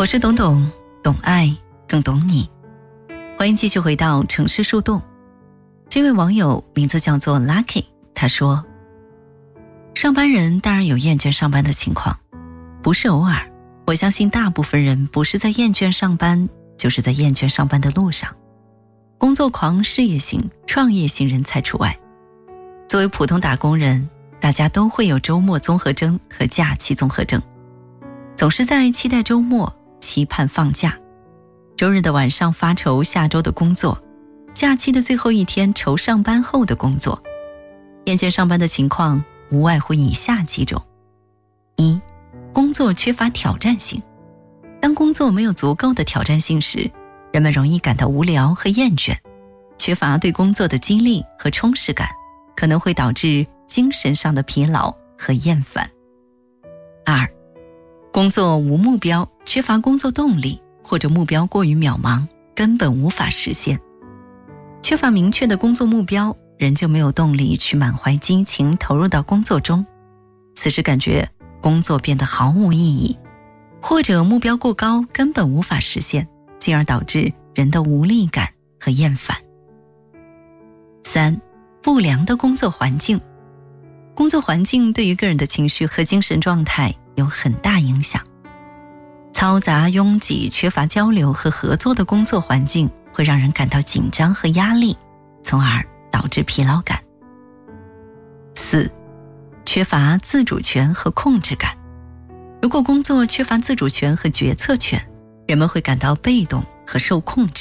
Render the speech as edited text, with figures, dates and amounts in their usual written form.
我是懂懂，懂爱更懂你。欢迎继续回到城市树洞。这位网友名字叫做 Lucky， 他说，上班人当然有厌倦上班的情况，不是偶尔，我相信大部分人不是在厌倦上班，就是在厌倦上班的路上。工作狂、事业型、创业型人才除外。作为普通打工人，大家都会有周末综合征和假期综合征，总是在期待周末，期盼放假。周日的晚上发愁下周的工作，假期的最后一天愁上班后的工作。厌倦上班的情况无外乎以下几种：一、工作缺乏挑战性。当工作没有足够的挑战性时，人们容易感到无聊和厌倦，缺乏对工作的激励和充实感，可能会导致精神上的疲劳和厌烦。二、工作无目标，缺乏工作动力，或者目标过于渺茫，根本无法实现。缺乏明确的工作目标，人就没有动力去满怀激情投入到工作中，此时感觉工作变得毫无意义，或者目标过高，根本无法实现，进而导致人的无力感和厌烦。三、不良的工作环境。工作环境对于个人的情绪和精神状态有很大影响。嘈杂、拥挤、缺乏交流和合作的工作环境会让人感到紧张和压力，从而导致疲劳感。四、缺乏自主权和控制感。如果工作缺乏自主权和决策权，人们会感到被动和受控制，